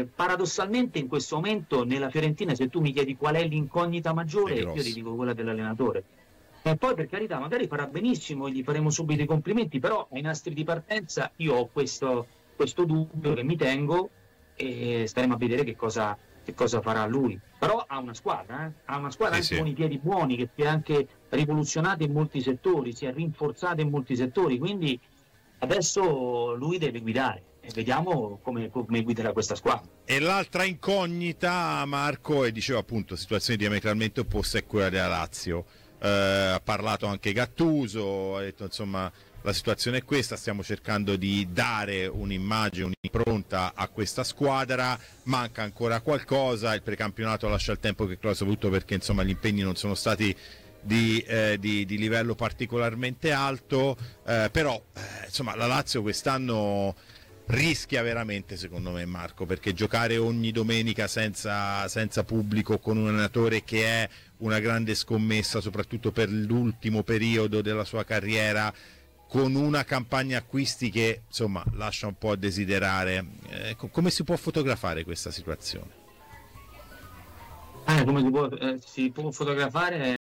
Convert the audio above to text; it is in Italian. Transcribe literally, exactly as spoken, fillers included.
Eh, paradossalmente in questo momento nella Fiorentina, se tu mi chiedi qual è l'incognita maggiore, io ti dico quella dell'allenatore. E poi per carità, magari farà benissimo, gli faremo subito i complimenti, però ai nastri di partenza io ho questo, questo dubbio che mi tengo e staremo a vedere che cosa, che cosa farà lui. Però ha una squadra, eh? ha una squadra Sì, anche sì. con i piedi buoni, che si è anche rivoluzionata in molti settori, si è rinforzata in molti settori, quindi adesso lui deve guidare e vediamo come, come guiderà questa squadra. E l'altra incognita, Marco, e dicevo appunto situazioni diametralmente opposte, è quella della Lazio. Eh, ha parlato anche Gattuso, ha detto insomma la situazione è questa, stiamo cercando di dare un'immagine, un'impronta a questa squadra, manca ancora qualcosa, il precampionato lascia il tempo che trova, soprattutto perché insomma gli impegni non sono stati di, eh, di, di livello particolarmente alto, eh, però eh, insomma la Lazio quest'anno rischia veramente, secondo me, Marco, perché giocare ogni domenica senza, senza pubblico con un allenatore che è una grande scommessa soprattutto per l'ultimo periodo della sua carriera, con una campagna acquisti che insomma lascia un po' a desiderare, eh, come si può fotografare questa situazione? Eh, come si può, eh, si può fotografare